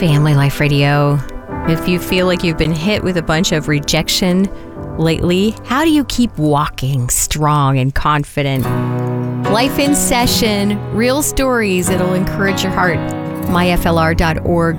Family Life Radio. If you feel like you've been hit with a bunch of rejection lately, how do you keep walking strong and confident? Life in Session, real stories that'll encourage your heart. myflr.org.